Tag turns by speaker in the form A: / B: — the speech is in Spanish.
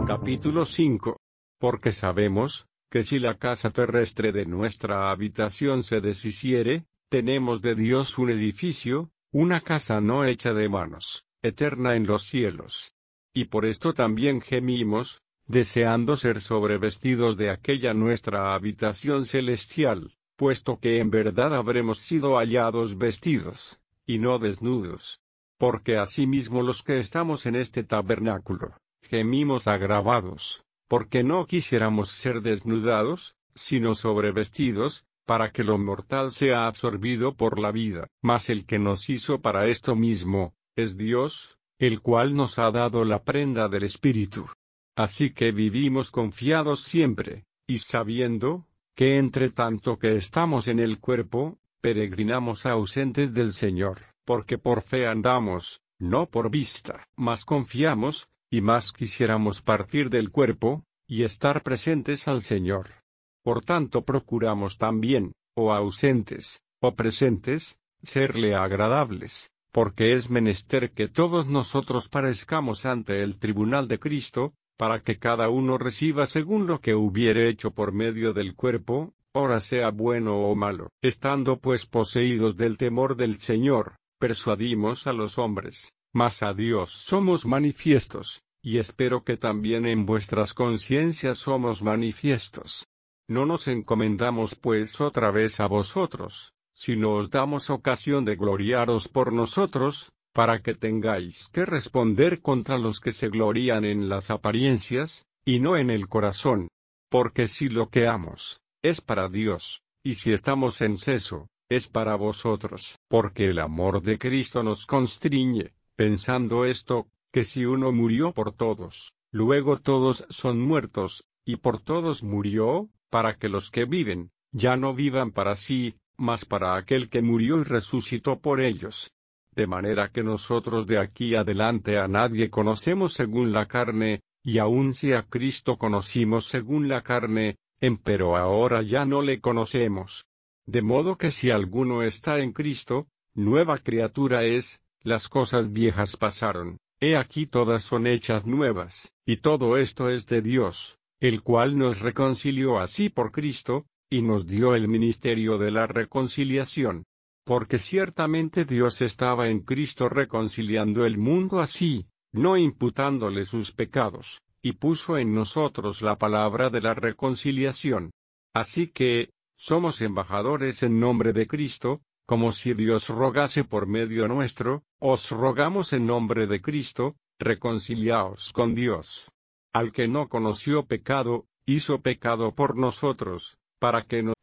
A: Capítulo 5. Porque sabemos, que si la casa terrestre de nuestra habitación se deshiciere, tenemos de Dios un edificio, una casa no hecha de manos, eterna en los cielos. Y por esto también gemimos, deseando ser sobrevestidos de aquella nuestra habitación celestial, puesto que en verdad habremos sido hallados vestidos, y no desnudos. Porque asimismo los que estamos en este tabernáculo, gemimos agravados, porque no quisiéramos ser desnudados, sino sobrevestidos, para que lo mortal sea absorbido por la vida. Mas el que nos hizo para esto mismo, es Dios, el cual nos ha dado la prenda del Espíritu. Así que vivimos confiados siempre, y sabiendo, que entre tanto que estamos en el cuerpo, peregrinamos ausentes del Señor, porque por fe andamos, no por vista. Mas confiamos, y más quisiéramos partir del cuerpo, y estar presentes al Señor. Por tanto procuramos también, o ausentes, o presentes, serle agradables, porque es menester que todos nosotros parezcamos ante el tribunal de Cristo, para que cada uno reciba según lo que hubiere hecho por medio del cuerpo, ora sea bueno o malo. Estando pues poseídos del temor del Señor, persuadimos a los hombres, mas a Dios somos manifiestos, y espero que también en vuestras conciencias somos manifiestos. No nos encomendamos pues otra vez a vosotros, sino os damos ocasión de gloriaros por nosotros, para que tengáis que responder contra los que se glorían en las apariencias, y no en el corazón. Porque si lo que amos, es para Dios, y si estamos en seso, es para vosotros. Porque el amor de Cristo nos constriñe, pensando esto, que si uno murió por todos, luego todos son muertos, y por todos murió, para que los que viven, ya no vivan para sí, mas para aquel que murió y resucitó por ellos. De manera que nosotros de aquí adelante a nadie conocemos según la carne, y aun si a Cristo conocimos según la carne, empero ahora ya no le conocemos. De modo que si alguno está en Cristo, nueva criatura es, las cosas viejas pasaron, he aquí todas son hechas nuevas, y todo esto es de Dios, el cual nos reconcilió así por Cristo, y nos dio el ministerio de la reconciliación. Porque ciertamente Dios estaba en Cristo reconciliando el mundo así, no imputándole sus pecados, y puso en nosotros la palabra de la reconciliación. Así que, somos embajadores en nombre de Cristo, como si Dios rogase por medio nuestro, os rogamos en nombre de Cristo, reconciliaos con Dios. Al que no conoció pecado, hizo pecado por nosotros, para que nos